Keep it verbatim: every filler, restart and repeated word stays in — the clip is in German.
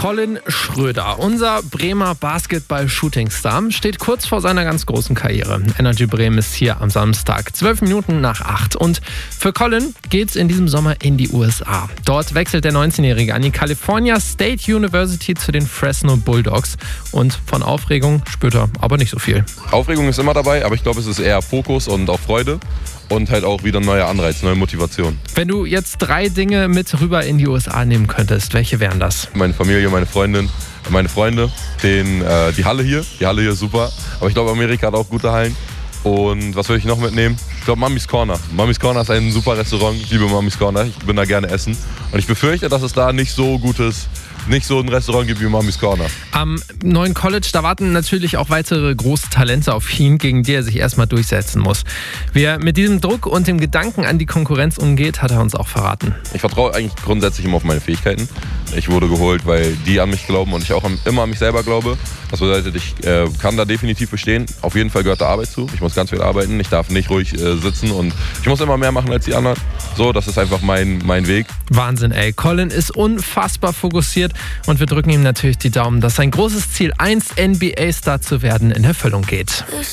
Colin Schröder, unser Bremer Basketball-Shootingstar, steht kurz vor seiner ganz großen Karriere. Energy Bremen ist hier am Samstag, zwölf Minuten nach acht. Und für Colin geht's in diesem Sommer in die U S A. Dort wechselt der neunzehnjährige an die California State University zu den Fresno Bulldogs. Und von Aufregung spürt er aber nicht so viel. Aufregung ist immer dabei, aber ich glaube, es ist eher Fokus und auch Freude. Und halt auch wieder ein neuer Anreiz, neue Motivation. Wenn du jetzt drei Dinge mit rüber in die U S A nehmen könntest, welche wären das? Meine Familie, meine Freundin, meine Freunde, den, äh, die Halle hier. Die Halle hier ist super. Aber ich glaube, Amerika hat auch gute Hallen. Und was würde ich noch mitnehmen? Ich glaube, Mamis Corner. Mamis Corner ist ein super Restaurant. Ich liebe Mamis Corner. Ich bin da gerne essen. Und ich befürchte, dass es da nicht so gutes, nicht so ein Restaurant gibt wie Mamis Corner. Am neuen College, da warten natürlich auch weitere große Talente auf ihn, gegen die er sich erstmal durchsetzen muss. Wie er mit diesem Druck und dem Gedanken an die Konkurrenz umgeht, hat er uns auch verraten. Ich vertraue eigentlich grundsätzlich immer auf meine Fähigkeiten. Ich wurde geholt, weil die an mich glauben und ich auch immer an mich selber glaube. Das bedeutet, ich äh, kann da definitiv bestehen. Auf jeden Fall gehört da Arbeit zu. Ich muss ganz viel arbeiten. Ich darf nicht ruhig äh, sitzen und ich muss immer mehr machen als die anderen. So, das ist einfach mein, mein Weg. Wahnsinn, ey. Colin ist unfassbar fokussiert und wir drücken ihm natürlich die Daumen, dass sein großes Ziel, einst N B A-Star zu werden, in Erfüllung geht.